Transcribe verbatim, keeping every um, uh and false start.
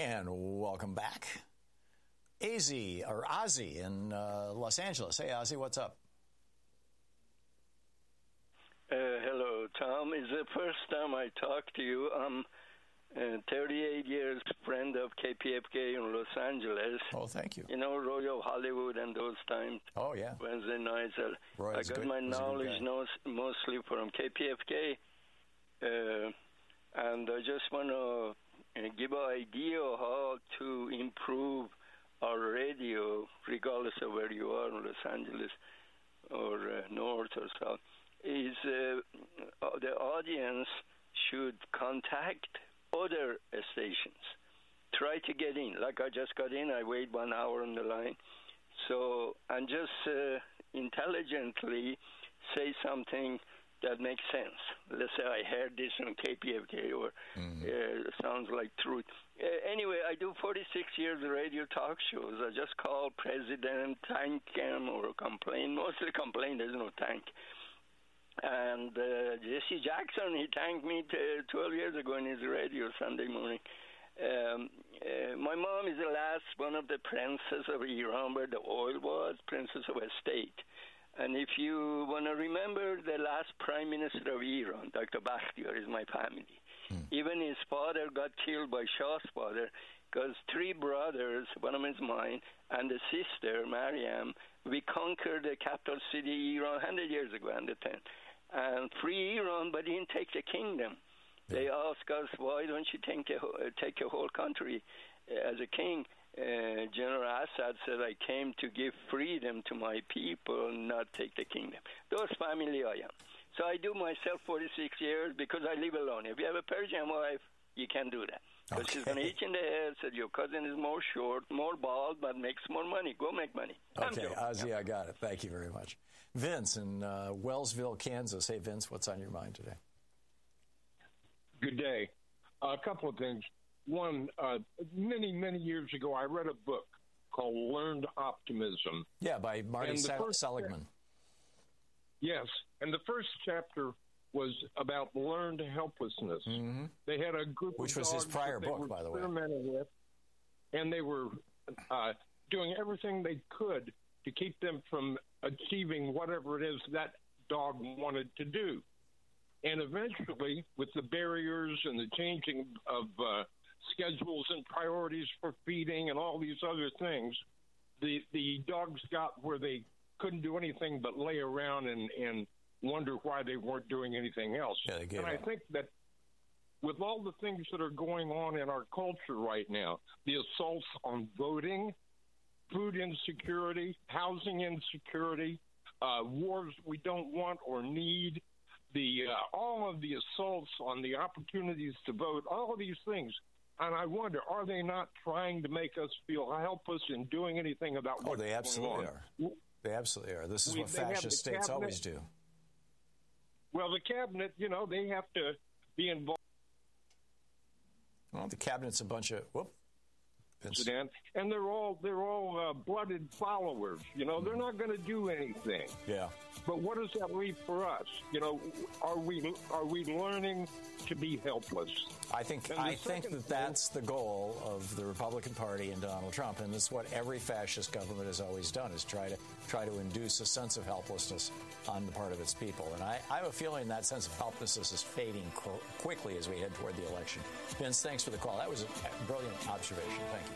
And welcome back. Ozzy, or Ozzy in uh, Los Angeles. Hey, Ozzy, what's up? Uh, hello, Tom. It's the first time I talk to you. I'm uh, thirty-eight years friend of K P F K in Los Angeles. Oh, thank you. You know, Royal Hollywood and those times. Oh, yeah. Wednesday nights. Uh, I got good, my knowledge knows, mostly from K P F K. Uh, and I just want to uh, give an idea of how to improve our radio, regardless of where you are in Los Angeles or uh, north or south. Is uh, the audience should contact other stations. Try to get in. Like I just got in, I wait one hour on the line. So, and just uh, intelligently say something that makes sense. Let's say I heard this on K P F K or mm-hmm. uh, sounds like truth. Uh, anyway, I do forty-six years of radio talk shows. I just call president, thank him, or complain. Mostly complain, there's no thank. And uh, Jesse Jackson, he thanked me t- twelve years ago in his radio Sunday morning. Um, uh, my mom is the last one of the princes of Iran where the oil was, princess of a state. And if you want to remember the last prime minister of Iran, Doctor Bakhtiar, is my family. Mm. Even his father got killed by Shah's father because three brothers, one of them is mine, and the sister, Mariam, we conquered the capital city, Iran, one hundred years ago, one hundred ten, and free Iran, but didn't take the kingdom. Yeah. They asked us, why don't you take a, take a whole country as a king? Uh, General Assad said, I came to give freedom to my people, not take the kingdom. Those family I am. So I do myself forty-six years because I live alone. If you have a Persian wife, you can do that. Because okay. she's going to hit you in the head, said your cousin is more short, more bald, but makes more money. Go make money. Okay, Ozzy, I got it. Thank you very much. Vince in uh, Wellsville, Kansas. Hey, Vince, what's on your mind today? Good day. Uh, a couple of things. One, uh, many, many years ago, I read a book called Learned Optimism. Yeah, by Marty Sel- Seligman. Yes, and the first chapter was about learned helplessness. Mm-hmm. They had a group Which of was dogs his prior that they book, were by the way. experimenting with, and they were uh, doing everything they could to keep them from achieving whatever it is that dog wanted to do. And eventually, with the barriers and the changing of uh, schedules and priorities for feeding and all these other things, the the dogs got where they couldn't do anything but lay around and, and wonder why they weren't doing anything else. Yeah, they gave and I up. think that with all the things that are going on in our culture right now, the assaults on voting, food insecurity, housing insecurity, uh, wars we don't want or need, the uh, all of the assaults on the opportunities to vote, all of these things. And I wonder, are they not trying to make us feel helpless in doing anything about what's going on? Oh, they absolutely are. They absolutely are. This is we, what fascist states cabinet. always do. Well, the cabinet, you know, they have to be involved. Well, the cabinet's a bunch of whoop. President, and they're all they're all uh, blooded followers. You know, they're not going to do anything. Yeah. But what does that leave for us? You know, are we are we learning to be helpless? I think I think that thing, that's the goal of the Republican Party and Donald Trump, and this is what every fascist government has always done: is try to try to induce a sense of helplessness on the part of its people. And I, I have a feeling that sense of helplessness is fading qu- quickly as we head toward the election. Vince, thanks for the call. That was a brilliant observation. Thank you.